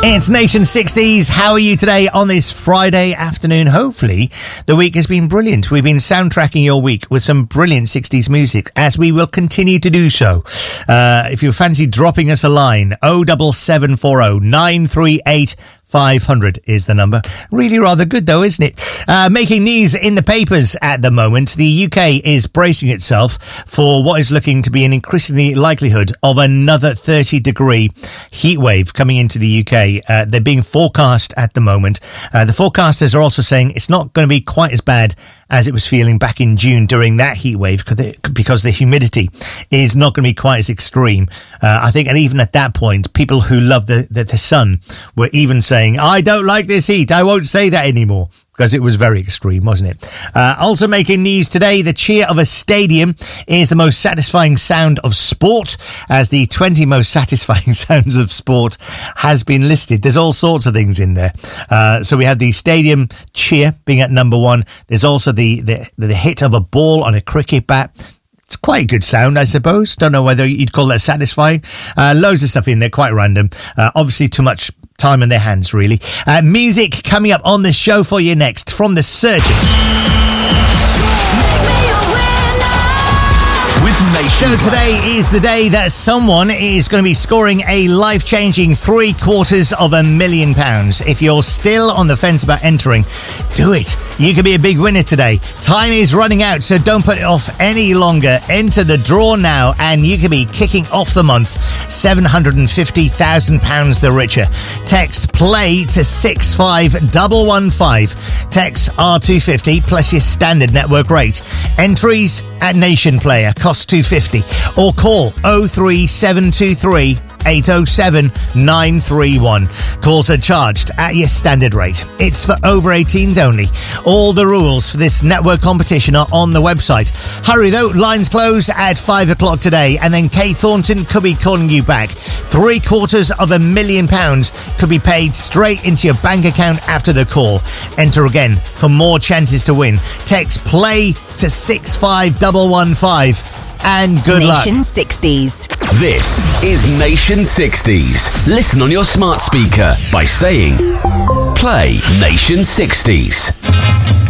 It's Nation 60s. How are you today on this Friday afternoon? Hopefully, the week has been brilliant. We've been soundtracking your week with some brilliant 60s music, as we will continue to do so. If you fancy dropping us a line, 07740 938 500 is the number. Really rather good though, isn't it? Making news in the papers at the moment. The UK is bracing itself for what is looking to be an increasingly likelihood of another 30-degree heat wave coming into the UK. They're being forecast at the moment. The forecasters are also saying it's not going to be quite as bad as it was feeling back in June during that heat wave, because the humidity is not going to be quite as extreme. I think, and even at that point, people who love the sun were even saying, I don't like this heat, I won't say that anymore, because it was very extreme, wasn't it? Also making news today, the cheer of a stadium is the most satisfying sound of sport, as the 20 most satisfying sounds of sport has been listed. There's all sorts of things in there. So we have the stadium cheer being at number one. There's also the hit of a ball on a cricket bat. It's quite a good sound, I suppose. Don't know whether you'd call that satisfying. Loads of stuff in there, quite random. Obviously too much time in their hands, really. Music coming up on the show for you next from The Surgeons. So today is the day that someone is going to be scoring a life-changing £750,000. If you're still on the fence about entering, do it. You could be a big winner today. Time is running out, so don't put it off any longer. Enter the draw now, and you could be kicking off the month £750,000 the richer. Text PLAY to 65115. Text R250 plus your standard network rate. Entries at Nation Player cost £250, or call 03723 807 931. Calls are charged at your standard rate. It's for over 18s only. All the rules for this network competition are on the website. Hurry though, lines close at 5 o'clock today, and then Kate Thornton could be calling you back. £750,000 could be paid straight into your bank account after the call. Enter again for more chances to win. Text PLAY to 65115. And good luck. Nation 60s. This is Nation 60s. Listen on your smart speaker by saying, play Nation 60s.